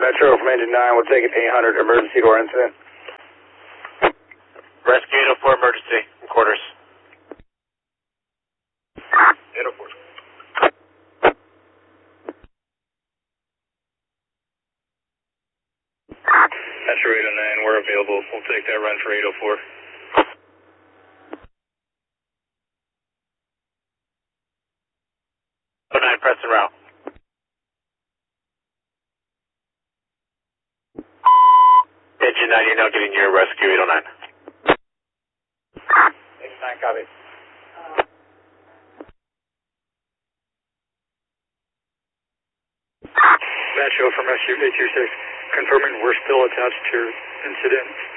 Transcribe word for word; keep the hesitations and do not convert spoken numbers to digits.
Metro from Engine nine, we'll take an eight hundred emergency door incident. Rescue eight oh four emergency, in quarters. eight oh four. Metro eight oh nine, we're available. We'll take that run for eight oh four. oh nine, press and route. Engine nine, you're now getting your rescue eight oh nine. Engine nine, copy. Metro from S U eight two six, confirming we're still attached to your incident.